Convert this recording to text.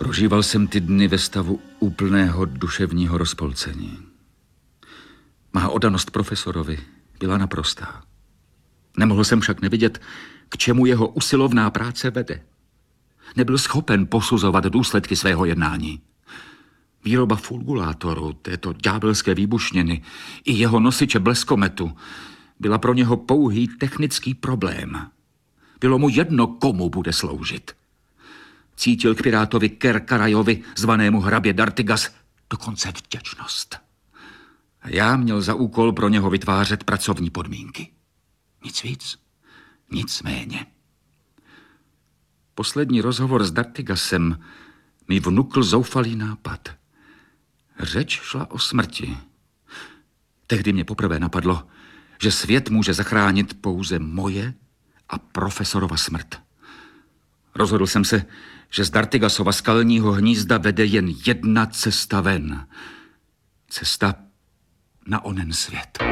Prožíval jsem ty dny ve stavu úplného duševního rozpolcení. Má oddanost profesorovi byla naprostá. Nemohl jsem však nevidět, k čemu jeho usilovná práce vede. Nebyl schopen posuzovat důsledky svého jednání. Výroba fulgulátoru, této ďábelské výbušniny, i jeho nosiče bleskometu byla pro něho pouhý technický problém. Bylo mu jedno, komu bude sloužit. Cítil k pirátovi Kerkarajovi, zvanému hrabě D'Artigas, dokonce vděčnost. A já měl za úkol pro něho vytvářet pracovní podmínky. Nic víc, nic méně. Poslední rozhovor s D'Artigasem mi vnukl zoufalý nápad. Řeč šla o smrti. Tehdy mě poprvé napadlo, že svět může zachránit pouze moje a profesorova smrt. Rozhodl jsem se, že z D'Artigasova skalního hnízda vede jen jedna cesta ven. Cesta na onen svět.